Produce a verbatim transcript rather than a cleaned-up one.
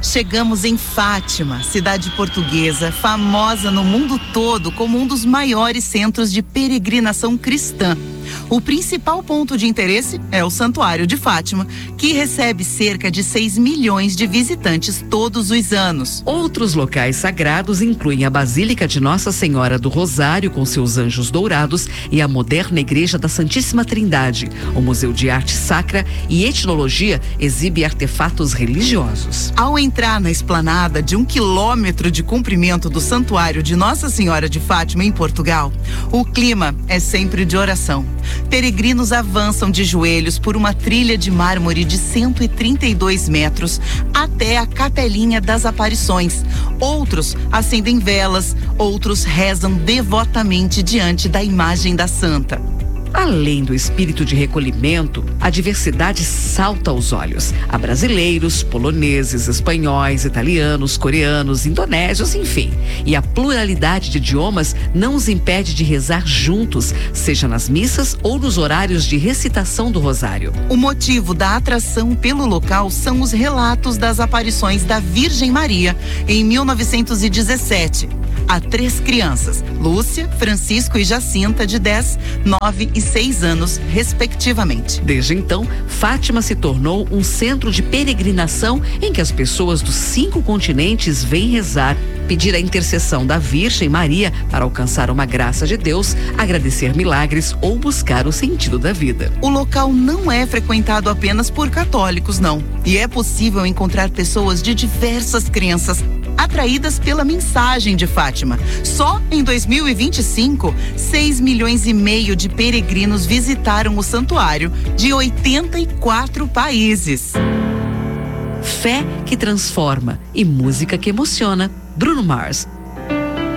Chegamos em Fátima, cidade portuguesa, famosa no mundo todo como um dos maiores centros de peregrinação cristã. O principal ponto de interesse é o Santuário de Fátima, que recebe cerca de seis milhões de visitantes todos os anos. Outros locais sagrados incluem a Basílica de Nossa Senhora do Rosário, com seus anjos dourados, e a moderna Igreja da Santíssima Trindade. O Museu de Arte Sacra e Etnologia exibe artefatos religiosos. Ao entrar na esplanada de um quilômetro de comprimento do Santuário de Nossa Senhora de Fátima, em Portugal, o clima é sempre de oração. Peregrinos avançam de joelhos por uma trilha de mármore de cento e trinta e dois metros até a Capelinha das Aparições. Outros acendem velas, outros rezam devotamente diante da imagem da santa. Além do espírito de recolhimento, a diversidade salta aos olhos. Há brasileiros, poloneses, espanhóis, italianos, coreanos, indonésios, enfim. E a pluralidade de idiomas não os impede de rezar juntos, seja nas missas ou nos horários de recitação do rosário. O motivo da atração pelo local são os relatos das aparições da Virgem Maria em mil novecentos e dezessete. Há três crianças, Lúcia, Francisco e Jacinta, de dez, nove e seis anos, respectivamente. Desde então, Fátima se tornou um centro de peregrinação em que as pessoas dos cinco continentes vêm rezar, pedir a intercessão da Virgem Maria para alcançar uma graça de Deus, agradecer milagres ou buscar o sentido da vida. O local não é frequentado apenas por católicos, não. E é possível encontrar pessoas de diversas crenças atraídas pela mensagem de Fátima. Só em dois mil e vinte e cinco, seis milhões e meio de peregrinos visitaram o santuário de oitenta e quatro países. Fé que transforma e música que emociona. Bruno Mars.